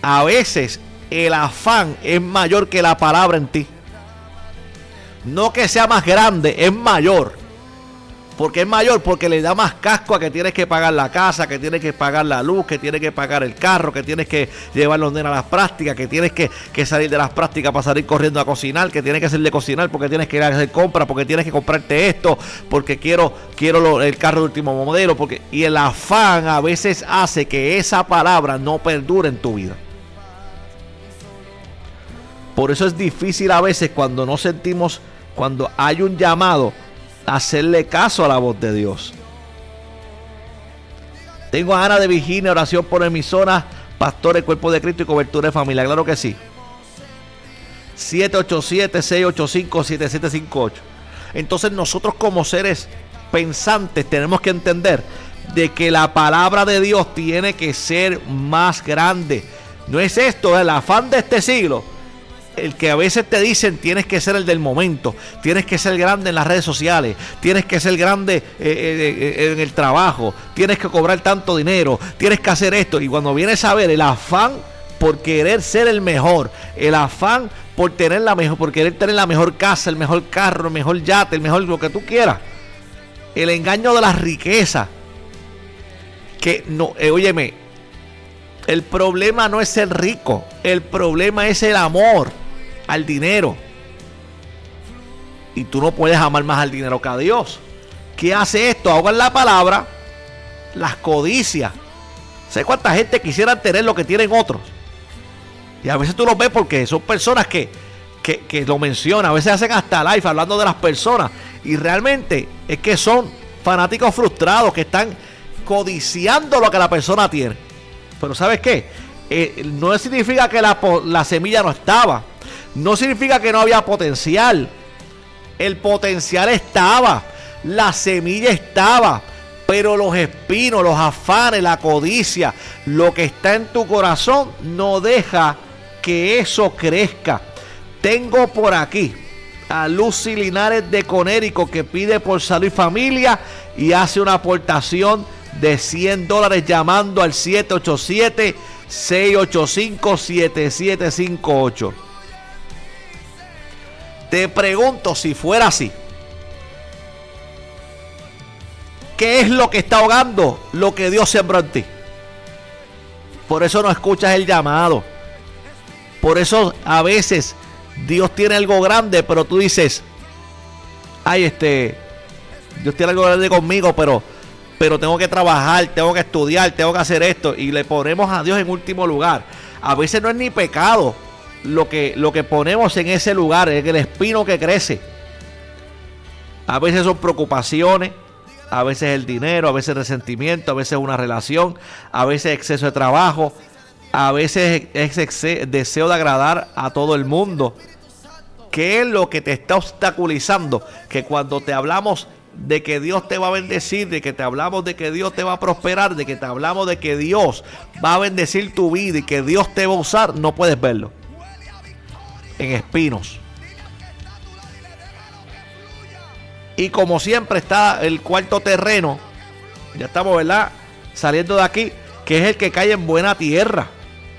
a veces el afán es mayor que la palabra en ti. No que sea más grande, es mayor. Porque es mayor, porque le da más casco a que tienes que pagar la casa, que tienes que pagar la luz, que tienes que pagar el carro, que tienes que llevar los nenes a las prácticas, que tienes que salir de las prácticas para salir corriendo a cocinar, que tienes que hacer de cocinar porque tienes que ir a hacer compras, porque tienes que comprarte esto, porque quiero el carro de último modelo, y el afán a veces hace que esa palabra no perdure en tu vida. Por eso es difícil a veces cuando no sentimos, cuando hay un llamado, hacerle caso a la voz de Dios. Tengo a Ana de Virginia, oración por emisora, pastores, cuerpo de Cristo y cobertura de familia. Claro que sí. 787-685-7758. Entonces nosotros como seres pensantes tenemos que entender de que la palabra de Dios tiene que ser más grande. No es esto, el afán de este siglo. El que a veces te dicen tienes que ser el del momento, tienes que ser grande en las redes sociales, tienes que ser grande en el trabajo, tienes que cobrar tanto dinero, tienes que hacer esto. Y cuando vienes a ver el afán por querer ser el mejor, el afán por tener por querer tener la mejor casa, el mejor carro, el mejor yate, el mejor lo que tú quieras, el engaño de la riqueza, que no, óyeme, el problema no es ser rico, el problema es el amor al dinero. Y tú no puedes amar más al dinero que a Dios. ¿Qué hace esto? Ahoga en la palabra las codicias. ¿Sabes cuánta gente quisiera tener lo que tienen otros? Y a veces tú los ves porque son personas que lo mencionan. A veces hacen hasta live hablando de las personas. Y realmente es que son fanáticos frustrados que están codiciando lo que la persona tiene. Pero ¿sabes qué? No significa que la semilla no estaba. No significa que no había potencial. El potencial estaba. La semilla estaba. Pero los espinos, los afanes, la codicia, lo que está en tu corazón, no deja que eso crezca. Tengo por aquí a Lucy Linares de Conérico, que pide por salud y familia y hace una aportación de $100 llamando al 787-685-7758. Te pregunto, si fuera así, ¿qué es lo que está ahogando lo que Dios sembró en ti? Por eso no escuchas el llamado. Por eso a veces Dios tiene algo grande, pero tú dices, ay, Dios tiene algo grande conmigo, pero tengo que trabajar, tengo que estudiar, tengo que hacer esto, y le ponemos a Dios en último lugar. A veces no es ni pecado lo que ponemos en ese lugar, es el espino que crece. A veces son preocupaciones, a veces el dinero, a veces resentimiento, a veces una relación, a veces exceso de trabajo, a veces es deseo de agradar a todo el mundo. ¿Qué es lo que te está obstaculizando? Que cuando te hablamos de que Dios te va a bendecir, de que te hablamos de que Dios te va a prosperar, de que te hablamos de que Dios va a bendecir tu vida y que Dios te va a usar, no puedes verlo. En espinos. Y como siempre está el cuarto terreno, ya estamos, ¿verdad?, saliendo de aquí, que es el que cae en buena tierra.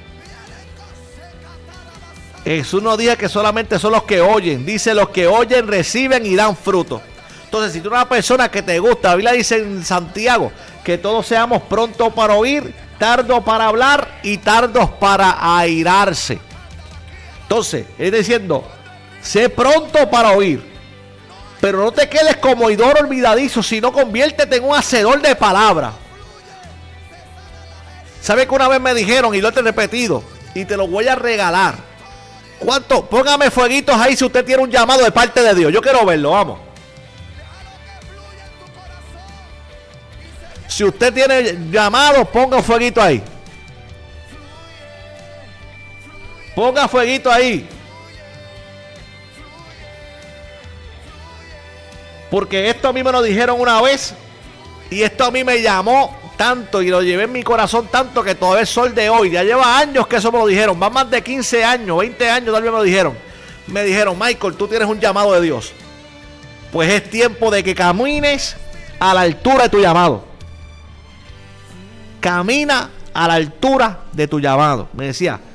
Jesús no dice que solamente son los que oyen, dice los que oyen reciben y dan fruto. Entonces, si tú eres una persona que te gusta, la Biblia dice en Santiago que todos seamos prontos para oír, tardos para hablar y tardos para airarse. Entonces, es diciendo, sé pronto para oír, pero no te quedes como oidor olvidadizo, sino conviértete en un hacedor de palabra. ¿Sabe que una vez me dijeron, y lo he repetido, y te lo voy a regalar? ¿Cuánto? Póngame fueguitos ahí si usted tiene un llamado de parte de Dios. Yo quiero verlo, vamos. Si usted tiene llamado, ponga fueguito ahí. Ponga fueguito ahí. Porque esto a mí me lo dijeron una vez. Y esto a mí me llamó tanto y lo llevé en mi corazón tanto que todavía el sol de hoy, ya lleva años que eso me lo dijeron. Va más de 15 años, 20 años tal vez me lo dijeron. Me dijeron, Michael, tú tienes un llamado de Dios. Pues es tiempo de que camines a la altura de tu llamado. Camina a la altura de tu llamado. Me decía,